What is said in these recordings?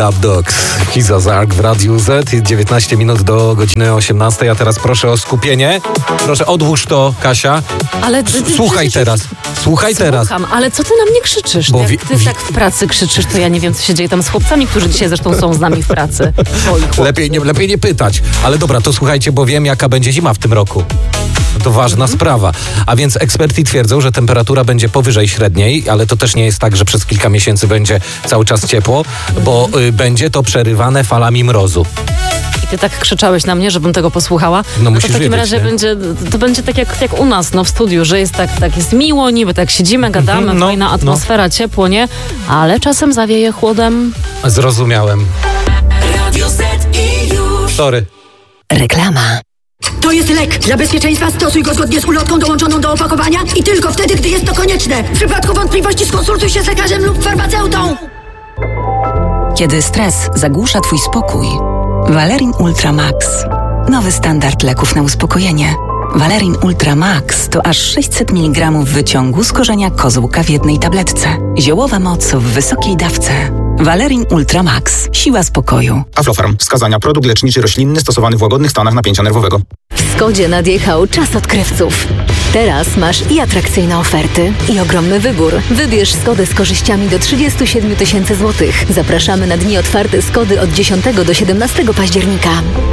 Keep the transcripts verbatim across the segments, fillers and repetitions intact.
Dub Dogs, Kiza Zark w Radiu Z. dziewiętnaście minut do godziny osiemnastej, a teraz proszę o skupienie. Proszę, odłóż to, Kasia. Ale ty, ty, Słuchaj przecież... teraz. Słuchaj Słucham, teraz. ale co ty na mnie krzyczysz? Bo Jak wi- ty wi- tak w pracy krzyczysz, to ja nie wiem, co się dzieje tam z chłopcami, którzy dzisiaj zresztą są z nami w pracy. Lepiej nie, lepiej nie pytać. Ale dobra, to słuchajcie, bo wiem, jaka będzie zima w tym roku. To ważna Mhm. sprawa. A więc eksperci twierdzą, że temperatura będzie powyżej średniej, ale to też nie jest tak, że przez kilka miesięcy będzie cały czas ciepło, bo y, będzie to przerywane falami mrozu. I ty tak krzyczałeś na mnie, żebym tego posłuchała. No to musisz w takim wiedzieć, razie nie? będzie, to będzie tak jak, jak u nas, no w studiu, że jest tak, tak jest miło, niby tak siedzimy, gadamy, no, fajna atmosfera, no. ciepło, nie? Ale czasem zawieje chłodem. Zrozumiałem. Radio Z i już. Sorry. Reklama. To jest lek. Dla bezpieczeństwa stosuj go zgodnie z ulotką dołączoną do opakowania i tylko wtedy, gdy jest to konieczne. W przypadku wątpliwości skonsultuj się z lekarzem lub farmaceutą. Kiedy stres zagłusza twój spokój, Valerin Ultra Max. Nowy standard leków na uspokojenie. Valerin Ultra Max to aż sześćset miligramów wyciągu z korzenia kozłka w jednej tabletce. Ziołowa moc w wysokiej dawce. Valerin Ultra Max. Siła spokoju. Aflofarm. Wskazania. Produkt leczniczy roślinny stosowany w łagodnych stanach napięcia nerwowego. W Skodzie nadjechał czas odkrywców. Teraz masz i atrakcyjne oferty, i ogromny wybór. Wybierz Skodę z korzyściami do trzydzieści siedem tysięcy złotych. Zapraszamy na dni otwarte Skody od dziesiątego do siedemnastego października.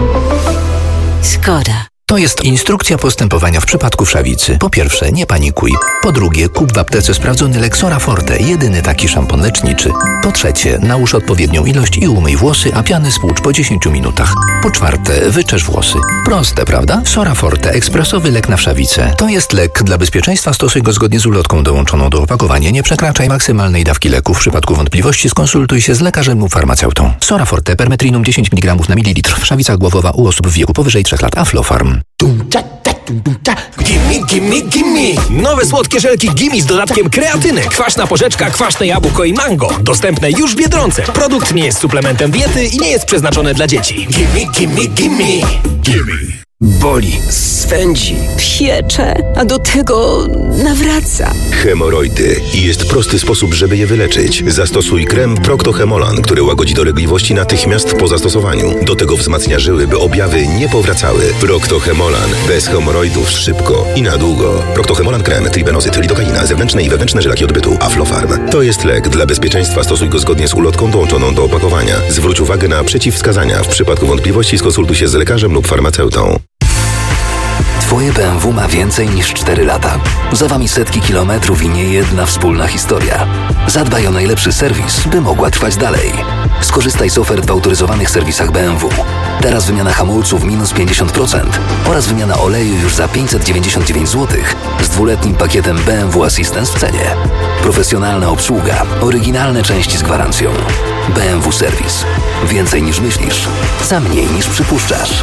Skoda. To jest instrukcja postępowania w przypadku wszawicy. Po pierwsze, nie panikuj. Po drugie, kup w aptece sprawdzony lek Sora Forte, jedyny taki szampon leczniczy. Po trzecie, nałóż odpowiednią ilość i umyj włosy, a piany spłucz po dziesięciu minutach. Po czwarte, wyczesz włosy. Proste, prawda? Sora Forte, ekspresowy lek na wszawicę. To jest lek. Dla bezpieczeństwa stosuj go zgodnie z ulotką dołączoną do opakowania. Nie przekraczaj maksymalnej dawki leku. W przypadku wątpliwości skonsultuj się z lekarzem lub farmaceutą. Sora Forte, permetrinum dziesięć miligramów na mililitr. Wszawica głowowa u osób w wieku powyżej trzech lat. Aflofarm. Gimme, gimme, gimme! Nowe słodkie żelki Gimme z dodatkiem kreatyny, kwaśna porzeczka, kwaśne jabłko i mango. Dostępne już w Biedronce. Produkt nie jest suplementem diety i nie jest przeznaczony dla dzieci. Gimme, gimme, gimme! Gimme. Boli, swędzi, piecze, a do tego nawraca. Hemoroidy. I jest prosty sposób, żeby je wyleczyć. Zastosuj krem Procto-Hemolan, który łagodzi dolegliwości natychmiast po zastosowaniu. Do tego wzmacnia żyły, by objawy nie powracały. Procto-Hemolan. Bez hemoroidów szybko i na długo. Procto-Hemolan krem, tribenozyt, lidokaina, zewnętrzne i wewnętrzne żelaki odbytu. Aflofarm. To jest lek. Dla bezpieczeństwa stosuj go zgodnie z ulotką dołączoną do opakowania. Zwróć uwagę na przeciwwskazania. W przypadku wątpliwości skonsultuj się z lekarzem lub farmaceutą. Twoje B M W ma więcej niż cztery lata. Za wami setki kilometrów i nie jedna wspólna historia. Zadbaj o najlepszy serwis, by mogła trwać dalej. Skorzystaj z ofert w autoryzowanych serwisach B M W. Teraz wymiana hamulców minus pięćdziesiąt procent oraz wymiana oleju już za pięćset dziewięćdziesiąt dziewięć złotych z dwuletnim pakietem B M W Assistance w cenie. Profesjonalna obsługa, oryginalne części z gwarancją. B M W Serwis. Więcej niż myślisz, za mniej niż przypuszczasz.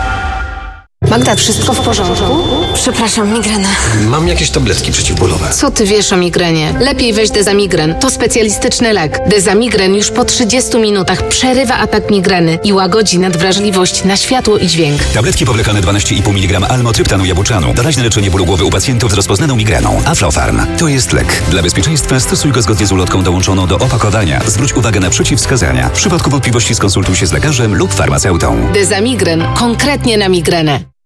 Magda, wszystko w porządku? Przepraszam, migrena. Mam jakieś tabletki przeciwbólowe. Co ty wiesz o migrenie? Lepiej weź Dezamigren. To specjalistyczny lek. Dezamigren już po trzydziestu minutach przerywa atak migreny i łagodzi nadwrażliwość na światło i dźwięk. Tabletki powlekane dwanaście i pół miligrama almotryptanu jabłczanu. Doraźne leczenie bólu głowy u pacjentów z rozpoznaną migreną. Aflofarm. To jest lek. Dla bezpieczeństwa stosuj go zgodnie z ulotką dołączoną do opakowania. Zwróć uwagę na przeciwwskazania. W przypadku wątpliwości skonsultuj się z lekarzem lub farmaceutą. Dezamigren. Konkretnie na migrenę.